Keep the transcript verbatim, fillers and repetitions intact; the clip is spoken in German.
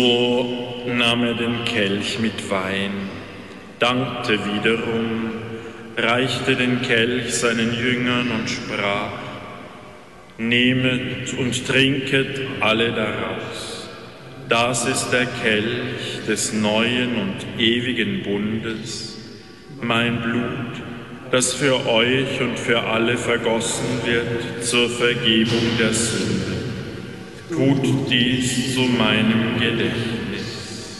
So nahm er den Kelch mit Wein, dankte wiederum, reichte den Kelch seinen Jüngern und sprach: Nehmet und trinket alle daraus. Das ist der Kelch des neuen und ewigen Bundes, mein Blut, das für euch und für alle vergossen wird zur Vergebung der Sünde. Tut dies zu meinem Gedächtnis.